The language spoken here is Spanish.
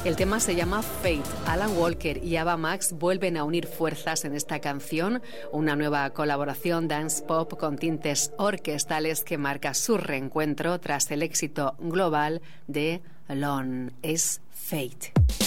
El tema se llama Fate. Alan Walker y Ava Max vuelven a unir fuerzas en esta canción, una nueva colaboración dance pop con tintes orquestales que marca su reencuentro tras el éxito global de Alone. Es Fate.